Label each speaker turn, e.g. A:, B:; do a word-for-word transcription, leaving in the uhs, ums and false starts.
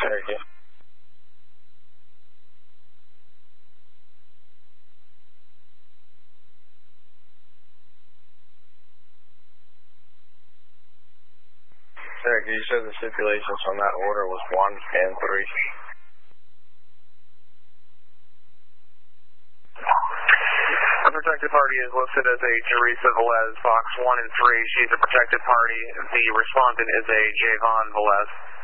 A: Cherokee. Cherokee, you said the stipulations on that order was one and three.
B: The protected party is listed as a Teresa Velez, box one and three. She's a protected party. The respondent is a Javon Velez.